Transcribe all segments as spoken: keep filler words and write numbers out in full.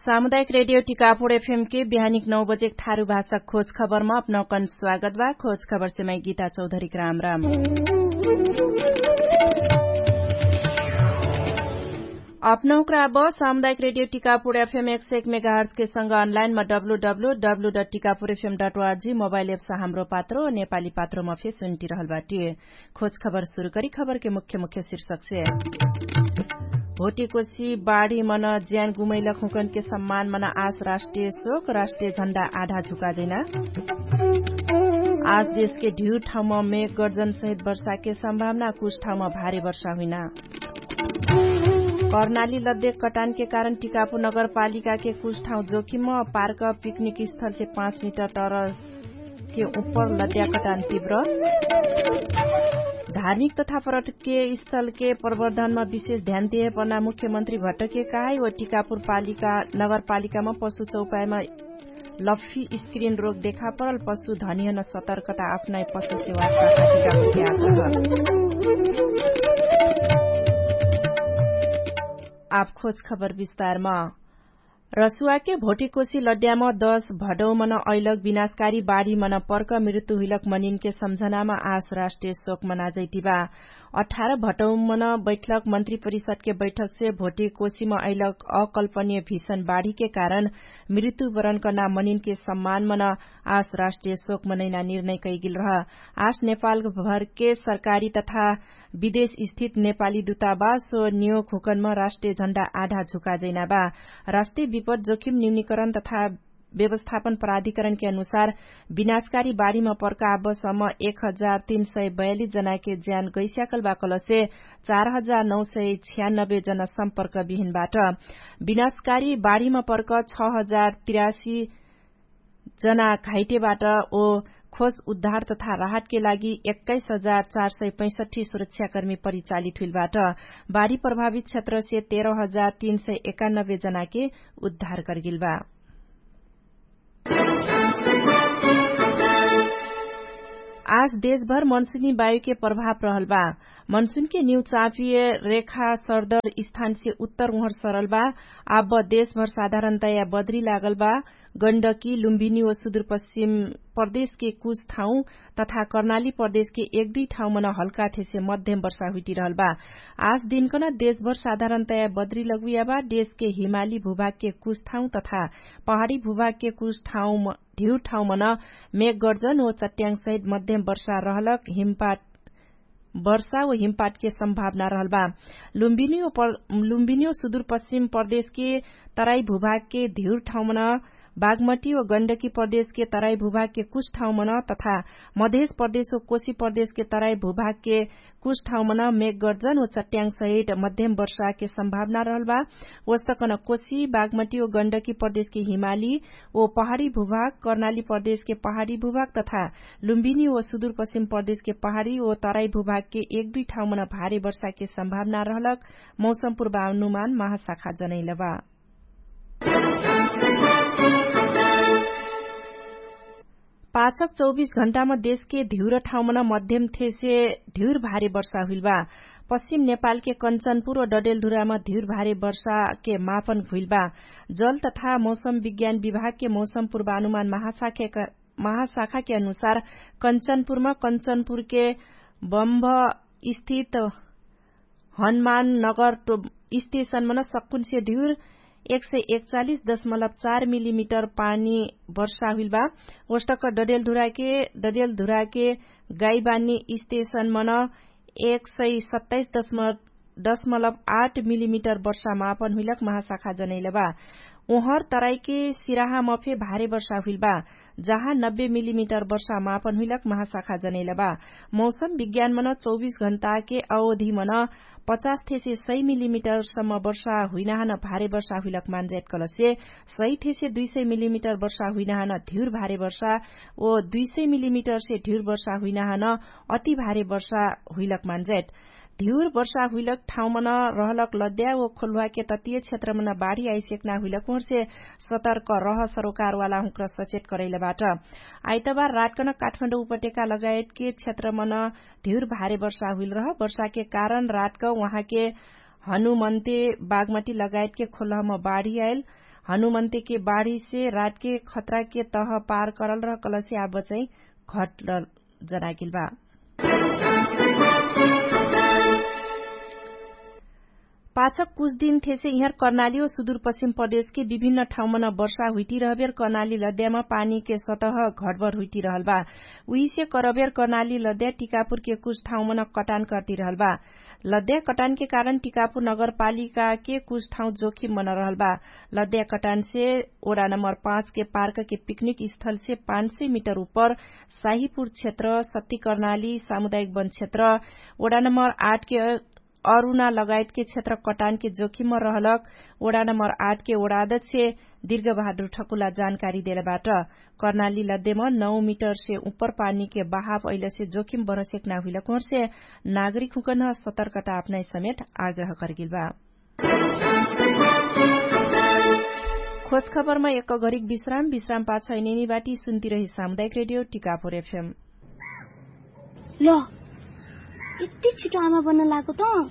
सामुदायिक radio Tikapur FM के बिहानिक नौ बजे थारू भाषा खोज खबरमा अपनाउकन स्वागत बा। खोज खबर से मैं गीता चौधरी राम राम। अपनाउकरा अब सामुदायिक रेडियो टीकापुर एफएम एक सौ एक मेगाहर्ज के संग अनलाइनमा डब्लू डब्लू डब्लू डट टीकापुर एफएम डट ओआरजी मोबाइल एप से हाम्रो पात्रो नेपाली पात्रोमा फे सुन्टी रहल बाटे। खोज खबर शुरू करी खबर के मुख्य मुख्य शीर्षक से भोटेकोशी बाढ़ी मन ज्यान गुमैलक हुकन के सम्मान मना आज राष्ट्रिय शोक, राष्ट्रिय झण्डा आधा झुका देना। आज देश के ढिउ ठाउँमा मेघ गर्जन सहित वर्षा के सम्भावना, कुछ ठाउँमा भारी वर्षा हुइना। कर्णाली लद्दे कटान के कारण टिकापुर नगरपालिका के कुछ ठाउँ जोखिममा, पार्क पिकनिक स्थल से पाँच मीटर टर के ऊपर लद्या कटान तीव्र। धार्मिक तथा पर्यटकीय स्थल के प्रवर्धनमा विशेष ध्यान दिए पर्ना मुख्यमन्त्री भट्टके काई व टिकापुर पालिका नगरपालिकामा पशु चौपाईमा लफ्फी स्क्रिन रोग देखा परल, पशु धनिहन सतर्कता अपनाई पशु सेवा शाखा टिकापुर के आग्रह। आप खोज खबर विस्तारमा रसुआ के भोटेकोशी लड्यामा दस भदौ मन ऐलक विनाशकारी बाढ़ी मन पर्क मृत्यु हुइलक मनिन के सम्झनामा आज राष्ट्रिय शोक मनाजैतिबा। अठारह भदौ मन बैठक मंत्री परिषद के बैठक से भोटेकोशीमा ऐलक अकल्पनीय भीषण बाढ़ी के कारण मृत्यु वरण करना मनिन के सम्मान मन आज राष्ट्रिय शोक मनैना निर्णय कैगिल रह। आज नेपाल भर के सरकारी तथा विदेश स्थित नेपाली दूतावास ओ नियोग हुकनमा राष्ट्रिय झण्डा आधा झुका जैना बा। राष्ट्रिय विपद जोखिम न्यूनीकरण तथा व्यवस्थापन प्राधिकरण के अनुसार विनाशकारी बाढ़ीमा पर्का अबसम्म एक हजार तीन सय बयालिस जना के ज्यान गइस्याकल बाकल से चार हजार नौ सय छियानब्बे जना सम्पर्क विहीनबाट। विनाशकारी बाढ़ीमा पर्क छ हजार तिरासी जना घाइतेबाट ओ खोज उद्धार तथा राहत के लागि एक्काइस हजार चार सय पैंसठी सुरक्षाकर्मी परिचालित हुइलबाट बाढ़ी प्रभावित क्षेत्र से तेरह हजार तीन सय एकानब्बे जना के उद्धार करगिल बा। आज देशभर मनसूनी वायु के प्रभाव रहल बा। मनसून के न्यू चापीय रेखा सरदर स्थान से उत्तर ओहर सरल बा। अब देशभर साधारणतया बदरी लागल बा। गण्डकी, लुम्बिनी व सुदूरपश्चिम प्रदेश के कुछ ठाउँ तथा कर्णाली प्रदेश के एक दुई ठाउँ मन हल्का से मध्यम वर्षा हुइटी रहल बा। आज दिनकन देशभर साधारणतया बदरी लगुया बा। देश के हिमाली भूभाग के कुछ ठाउँ तथा पहाड़ी भूभाग के कुछ ठाउँ ढिउ ठाउँ मन मेघ गर्जन व चट्याङ सहित मध्यम वर्षा रहलक। हिमपात वर्षा व हिमपात के संभावना रहल बा। लुम्बिनी लुम्बिनी सुदूरपश्चिम प्रदेश के तराई भूभाग के ढिउ ठाउँ मन, बागमती व गण्डकी प्रदेश के तराई भूभाग के कुछ ठाउँ मन तथा मध्य प्रदेश व कोशी प्रदेश के तराई भूभाग के कुछ ठाउँ मन मेघ गर्जन व चट्याङ सहित मध्यम वर्षा के संभावना रहल बा। वस्तकन कोशी, बागमती व गण्डकी प्रदेश के हिमाली व पहाड़ी भूभाग, कर्णाली प्रदेश के पहाड़ी भूभाग तथा लुम्बिनी व सुदूरपश्चिम प्रदेश के पहाड़ी व तराई भूभाग के एक दुई ठाउँ मन भारी वर्षा के संभावना रहलक। मौसम पूर्वानुमान महाशाखा जनैले बा। पाँचक चौबीस घण्टामा देश के ढिउर ठाउँमा मध्यम से ढिउर भारी वर्षा हुइल बा। पश्चिम नेपाल के कञ्चनपुर और डडेलधुरामा ढिउर भारी वर्षा के मापन हुइल बा। जल तथा मौसम विज्ञान विभाग के मौसम पूर्वानुमान महाशाखा महाशाखा के अनुसार कञ्चनपुरमा कञ्चनपुर के बम्भ स्थित हनुमान नगर स्टेशनमा सकुन से ढिउर एक सय एकचालिस दशमलव चार मिलीमीटर पानी वर्षा हुइल बा। वस्तक डडेलधुरा के डडेलधुरा के गाईबानी स्टेशन मन एक सय सत्ताइस दशमलव आठ मिलीमीटर वर्षा मापन हुइलक महाशाखा जनैले बा। ओहर तराई के सिराहा मफे भारी वर्षा हुइल बा, जहाँ नब्बे मिलीमीटर वर्षा मापन हुइलक महाशाखा जनैले बा। मौसम विज्ञान मन चौबीस घण्टा के अवधि मन पचास से सय मिलीमीटर सम्म वर्षा हुइनाहन भारी वर्षा हुइलक मान्जेट कल से सय से दुई सय मिलीमीटर वर्षा हुइनाहन ढिउर भारी वर्षा ओ दुई सय मिलीमीटर से ढिउर वर्षा हुइनाहन अति भारी वर्षा हुइलक मान्जेट। ढिउर वर्षा हुइलक ठाउँमा रहलक लद्या व खोलवा के तटीय क्षेत्रमा बाढ़ी आइसेक्ना हुइलक ओहर से सतर्क रह सरोकारवाला हुक्र सचेत करैलेबाट। आइतबार रातकन काठमाडौँ उपत्यका लगायत के क्षेत्रमा ढिउर भारी वर्षा हुइल रह। वर्षा के कारण रातक वहाँ के हनुमन्ते, बागमती लगायत के खोलामा बाढ़ी आयल। हनुमंते के बाढ़ी से रात के खतरा के तह पार करल रह कलसिया बचई घट जनागिल बा। पाछक कुछ दिन थेसे इहर कर्णाली और सुदूरपश्चिम प्रदेश के विभिन्न ठाउँमा न वर्षा हुइटी रहबेर कर्णाली लद्यामा पानी के सतह घटबड़ हुइटी रहल बा। उही से करबेर कर्णाली लद्या टीकापुर के कुछ ठाउँमा न कटान करती रहल बा। लद्या कटान के कारण टीकापुर नगरपालिका के कुछ ठाउँ जोखिम बन रहल बा। लद्या कटान से ओडा नंबर पाँच के पार्क के पिकनिक स्थल से पाँच सय मीटर ऊपर शाहीपुर क्षेत्र, सत्ती कर्णाली सामुदायिक वन क्षेत्र, ओडा नंबर आठ के अरूणा लगायत के क्षेत्र कटान के जोखिम में रहलक। ओडा नंबर आठ के ओडाध्यक्ष दीर्घ बहादुर ठकुला जानकारी देलबाट कर्णाली लद्देमा नौ मीटर से ऊपर पानी के बहाव अहिले से जोखिम बढ़ सेकना हुइलक से नागरिक हुकन सतर्कता अपनाई समेत आग्रह करगिल बा। खोज खबरमा एक घरिक विश्राम विश्राम पाछ ऐनेनी बाटी सुन्ती रही सामुदायिक रेडियो टीकापुर एफएम। ल यति छिटो आमा बन्न लाग्यो त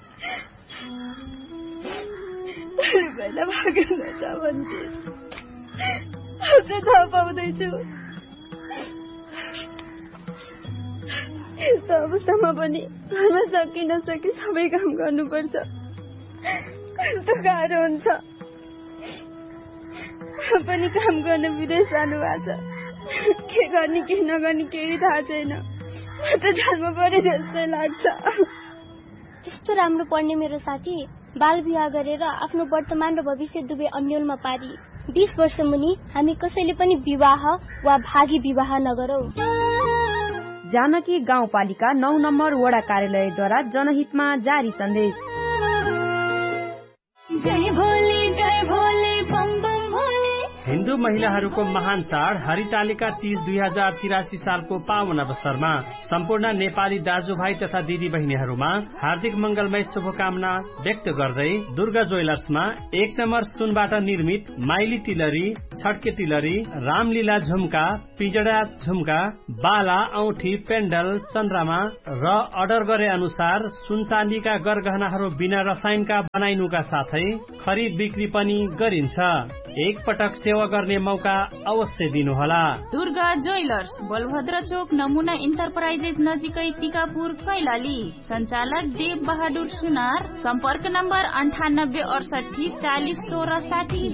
पहिला भाग्न छ भन्थे अझै थाहा पाउँदैछु। यस्तो अवस्थामा पनि घरमा सकि नसकि सबै काम गर्नुपर्छ। कस्तो गाह्रो हुन्छ। पनि काम गर्न विदेश जानु भएको छ। के गर्ने के नगर्ने केही थाहा छैन। म त जन्म परे जस्तै लाग्छ। त्यस्तो राम्रो पढ्ने मेरो साथी बाल विवाह गरेर आफ्नो वर्तमान र भविष्य दुवै अन्यलमा पारी बीस वर्ष मुनि हामी कसैले पनि विवाह वा भागी विवाह नगरौ। जानकी गाउँपालिका नौ नम्बर वडा कार्यालयद्वारा जनहितमा जारी सन्देश। जय भोले जय भोले बम बम भोले। हिन्दू महिलाहरूको महान चाड हरितालिका तीज दुई हजार तिरासी सालको पावन अवसरमा सम्पूर्ण नेपाली दाजुभाइ तथा दिदी बहिनीहरूमा हार्दिक मंगलमय शुभकामना व्यक्त गर्दै दुर्गा ज्वेलर्समा एक नम्बर सुनबाट निर्मित माइली तिलरी, छड्के तिलरी, रामलीला झुम्का, पिजडा झुम्का, बाला, औठी, पेण्डल, चन्द्रमा र अर्डर गरे अनुसार सुन चाँदीका गरगहनाहरू बिना रसायनका बनाइनुका साथै खरिद बिक्री पनि गरिन्छ। एक पटक सेवा गर्ने मौका अवश्य दिनुहोला। दुर्गा ज्वेलर्स बलभद्र चोक नमुना इन्टरप्राइजेस नजिकै टीकापुर कैलाली। सञ्चालक देव बहादुर सुनार। सम्पर्क नम्बर अन्ठानब्बे अडसठी चालिस सोह्र साठी।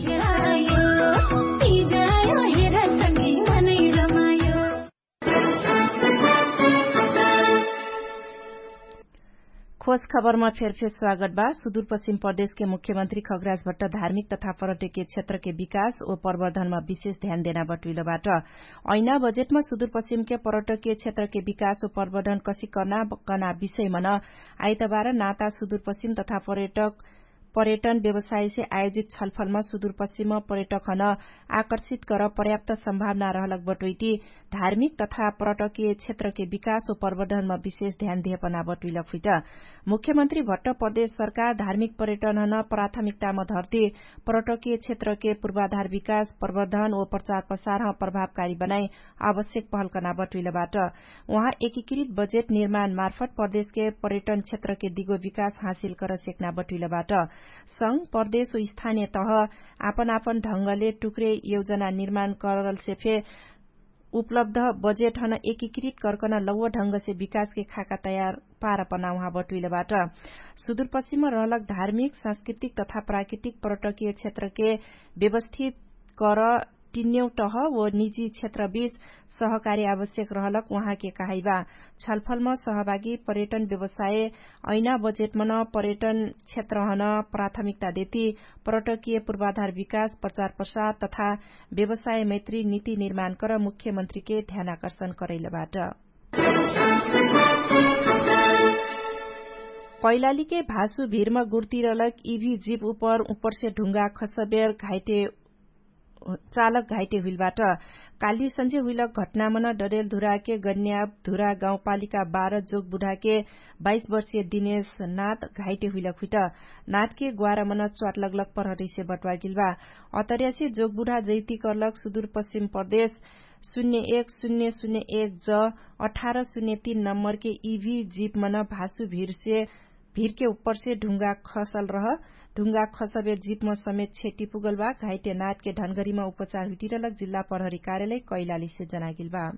खोज खबरमा फेरफेर स्वागत बा। सुदूरपश्चिम प्रदेश के मुख्यमंत्री खगराज भट्ट धार्मिक तथा पर्यटकीय क्षेत्र के विकास और प्रवर्धन में विशेष ध्यान देना बटुइलोबाट ऐना बजेट में सुदूरपश्चिम के पर्यटकीय क्षेत्र के विकास और प्रवर्धन कसी करना कना विषय में आइतबार नाता सुदूरपश्चिम तथा पर्यटक पर्यटन व्यवसाय से आयोजित छलफलमा सुदूरपश्चिम पर्यटकहन आकर्षित कर पर्याप्त सम्भावना रहलक बटुइटी धार्मिक तथा पर्यटकीय क्षेत्र के विकास और प्रवर्धनमा विशेष ध्यान दिएपना बटुइलक फिट मुख्यमंत्री भट्ट प्रदेश सरकार धार्मिक पर्यटन प्राथमिकतामा धरती पर्यटकीय क्षेत्र के पूर्वाधार विकास प्रवर्धन और प्रचार प्रसार प्रभावकारी बनाई आवश्यक पहल करना बटुइलबाट उहाँ एकीकृत बजेट निर्माण मार्फत प्रदेश के पर्यटन क्षेत्र के दिगो विकास हासिल कर सेक्ना बटुइलबाट संघ प्रदेश और स्थानीय तह आपन आपन ढंगले टुक्रे योजना निर्माण करल से फे उपलब्ध बजेट हन एकीकृत करकन लौह ढंग से विकास के खाका तयार पार पना उहाँ बटुइलबाट सुदूरपश्चिम रहलक धार्मिक सांस्कृतिक तथा प्राकृतिक पर्यटकीय क्षेत्र के व्यवस्थित कर तीनौ तह व निजी क्षेत्र बीच सहकारी आवश्यक रहलक उहाँ के कहाइबा छलफलमा सहभागी पर्यटन व्यवसाय ऐना बजेटमा न पर्यटन क्षेत्र हन प्राथमिकता देती पर्यटकीय पूर्वाधार विकास प्रचार प्रसार तथा व्यवसाय मैत्री नीति निर्माण कर मुख्यमंत्री के ध्यानाकर्षण करैलबाट कैलाली के भासु भीरमा गुर्तिरलक ईभी जीप ऊपर ऊपर से ढुंगा खसबेर घाइते चालक घाइते हुइलबाट काली संजे हुइलक घटनामा न डडेलधुरा के गन्याब धुरा गाउँपालिका बाह्र जोग बुढा के बाइस वर्षीय दिनेश नाथ घाइते हुइलक हुइट नाथ के ग्वारामा न चोट लगलक प्रहरी से बटवा गिलबा अतरिया से जोग बुढा जैती करलक सुदूरपश्चिम प्रदेश शून्य एक शून्य शून्य एक ज अठारह शून्य तीन नम्बर के ईवी जीप मन भासु भीड़ से भीड़ के ऊपर से ढुंगा खसल रह ढुंगा खसबे जीतम समेत छेटी पुगल बा। घाइते नाथ के धनगढ़ीमा उपचार हुटिरलक जिल्ला प्रहरी कार्यालय कैलाली से जनागिल बा।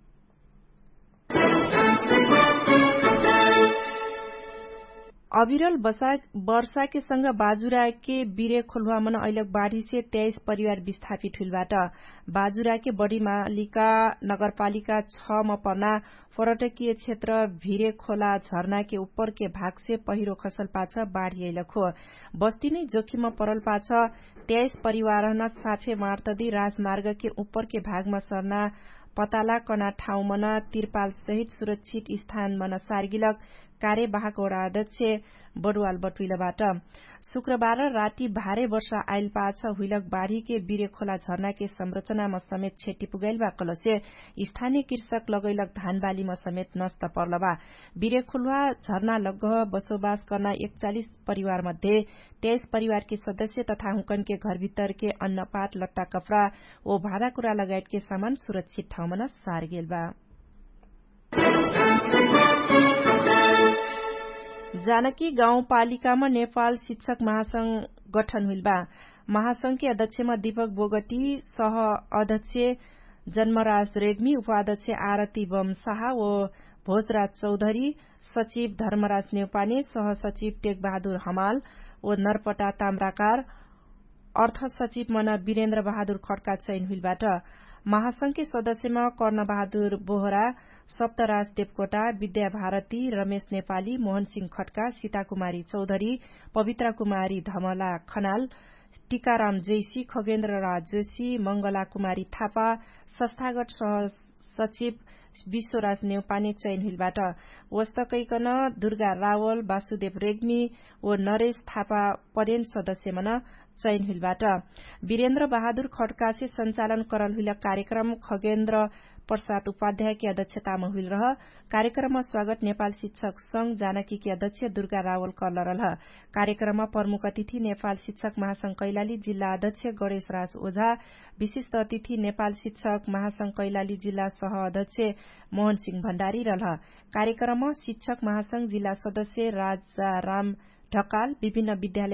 अविरल वर्षा के संग बाजुरा के बीरे खोलवा मन अहिलक बाढ़ी से तेईस परिवार विस्थापित हुलबाट बाजुरा के बड़ी मालिका नगरपालिका छ म पर्ना पर्यटकीय क्षेत्र भिरे खोला झरना के ऊपर के भाग से पहिरो खसल पाछ बाढ़ी अहिलक हो। बस्ती नै जोखिम परल पाछ तेईस परिवार न साफे मार्तदी राजमार्ग के ऊपर के भागमा सर्ना पताला कना ठाउँ मन तिरपाल सहित सुरक्षित स्थान मन सार्गिलक कार्यवाहक वडा अध्यक्ष बडुवाल बटुइलबाट शुक्रबार राति भारे वर्षा आइल पाछ हुइलक बाढ़ी के बीरे खोला झरना के संरचनामा समेत क्षति पुगैल बा। कलसे स्थानीय कृषक लगैलक धान बालीमा समेत नष्ट पर्ल बा। बीरे खोला झरना लग बसोबास करना एकचालिस परिवार मध्ये तेईस परिवार के सदस्य तथा हुकन के घर भीतर के अन्नपात लट्टा कपड़ा ओ भाँडाकुरा लगायत के सामान सुरक्षित ठाउँमा सार गेल बा। जानकी गाउँपालिकामा नेपाल शिक्षक महासंघ गठन हुइल बा। महासंघ के अध्यक्षमा दीपक बोगटी, सह अध्यक्ष जन्मराज रेग्मी, उपाध्यक्ष आरती बम शाह ओ भोजराज चौधरी, सचिव धर्मराज नेउपाने, सह सचिव टेकबहादुर हमाल ओ नरपटा ताम्राकार, अर्थ सचिव मन वीरेन्द्र बहादुर खड्का चयन हुइलबाट महासंघ के सदस्यमा कर्ण बहादुर बोहरा, सप्तराज देवकोटा, विद्या भारती, रमेश नेपाली, मोहन सिंह खड्का, सीता कुमारी चौधरी, पवित्र कुमारी धमला खनाल, टीकाराम जैसी, खगेन्द्र राज जोशी, मंगला कुमारी थापा, संस्थागत सह सचिव विश्वराज नेउपाने चयन हुइलबाट वस्तकैकन दुर्गा रावल, वासुदेव रेग्मी ओ नरेश थापा पदेन सदस्य मन चयन हुइलबाट वीरेन्द्र बहादुर खड्का से संचालन करल हुइल कार्यक्रम खगेन्द्र प्रसाद उपाध्याय के अध्यक्षतामा हुइल रह। कार्यक्रममा स्वागत नेपाल शिक्षक संघ जानकी के अध्यक्ष दुर्गा रावल कलरल। कार्यक्रममा प्रमुख अतिथि नेपाल शिक्षक महासंघ कैलाली जिल्ला अध्यक्ष गणेश राज ओझा, विशिष्ट अतिथि नेपाल शिक्षक महासंघ कैलाली जिल्ला सह अध्यक्ष मोहन सिंह भण्डारी रह। कार्यक्रममा शिक्षक महासंघ जिल्ला सदस्य राजाराम ढकाल, विभिन्न विद्यालय